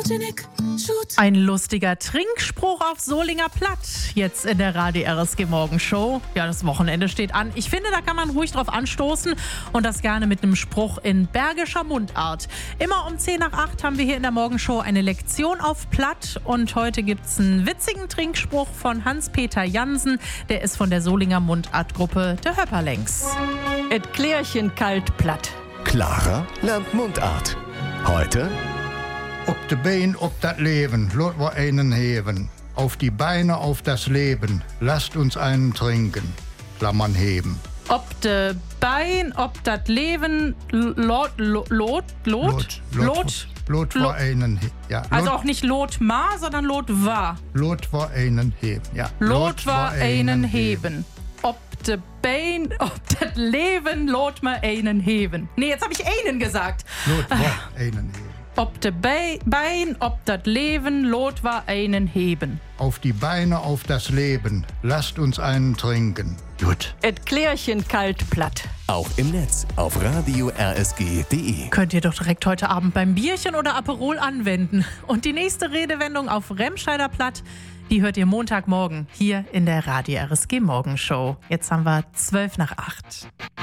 Ein lustiger Trinkspruch auf Solinger Platt. Jetzt in der Radio RSG Morgenshow. Ja, das Wochenende steht an. Ich finde, da kann man ruhig drauf anstoßen und das gerne mit einem Spruch in bergischer Mundart. Immer um 7:50 haben wir hier in der Morgenshow eine Lektion auf Platt und heute gibt's einen witzigen Trinkspruch von Hans-Peter Jansen. Der ist von der Solinger Mundartgruppe der Höpperlängs. Et Klärchen kalt platt. Clara lernt Mundart. Heute Op de been op dat Leben, lot wir einen heben. Auf die Beine auf das Leben, lasst uns einen trinken. Klammern heben. Ob de Bein, ob dat Leben, Lot wir einen ja. Also auch nicht Lot ma, sondern Lot war. Lot wir einen heben, ja. Lot war einen heben. Ob de Bein, ob dat Leben, Lot ma einen heben. Nee, jetzt habe ich einen gesagt. Lot war einen heben. Ob de Bein, ob dat Leben, Lot war einen heben. Auf die Beine auf das Leben, lasst uns einen trinken. Gut. Et Klärchen kalt platt. auch im Netz auf radio-rsg.de. Könnt ihr doch direkt heute Abend beim Bierchen oder Aperol anwenden. Und die nächste Redewendung auf Remscheider Platt, die hört ihr Montagmorgen hier in der Radio RSG Morgenshow. Jetzt haben wir 7:50.